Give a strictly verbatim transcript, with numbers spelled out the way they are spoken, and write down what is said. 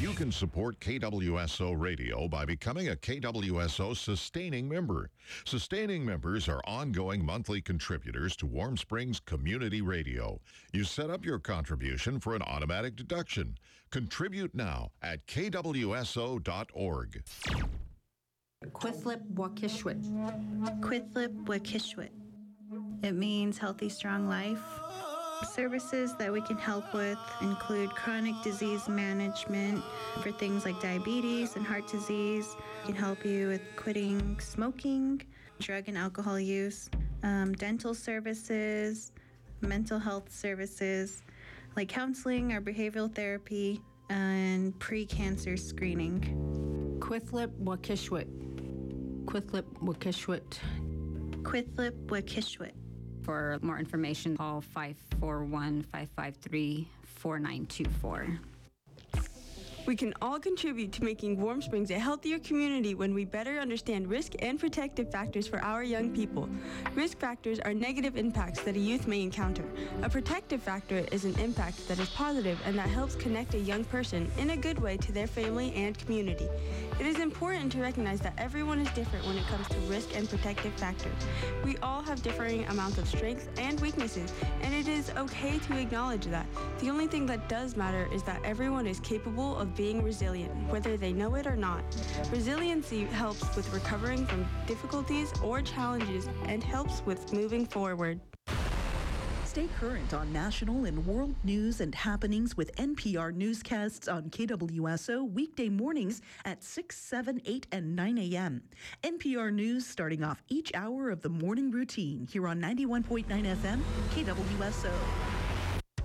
You can support K W S O Radio by becoming a K W S O sustaining member. Sustaining members are ongoing monthly contributors to Warm Springs Community Radio. You set up your contribution for an automatic deduction. Contribute now at K W S O dot org. Quithlip Wakishwit. Quithlip Wakishwit. It means healthy, strong life. Services that we can help with include chronic disease management for things like diabetes and heart disease. We can help you with quitting smoking, drug and alcohol use, um, dental services, mental health services like counseling or behavioral therapy, and pre-cancer screening. Quithlip Wakishwit. Quithlip Wakishwit. Quithlip Wakishwit. For more information, call five four one, five five three, four nine two four. We can all contribute to making Warm Springs a healthier community when we better understand risk and protective factors for our young people. Risk factors are negative impacts that a youth may encounter. A protective factor is an impact that is positive and that helps connect a young person in a good way to their family and community. It is important to recognize that everyone is different when it comes to risk and protective factors. We all have differing amounts of strengths and weaknesses, and it is okay to acknowledge that. The only thing that does matter is that everyone is capable of being resilient, whether they know it or not. Resiliency helps with recovering from difficulties or challenges and helps with moving forward. Stay current on national and world news and happenings with N P R newscasts on K W S O weekday mornings at six, seven, eight, and nine a.m. N P R News starting off each hour of the morning routine here on ninety-one point nine F M, K W S O.